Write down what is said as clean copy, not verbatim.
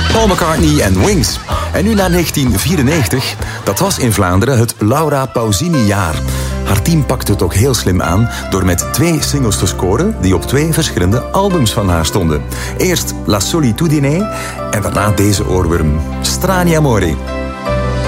Paul McCartney en Wings. En nu naar 1994. Dat was in Vlaanderen het Laura Pausini-jaar. Haar team pakte het ook heel slim aan door met 2 singles te scoren die op 2 verschillende albums van haar stonden. Eerst La Solitudine en daarna deze oorworm, Strani Amore.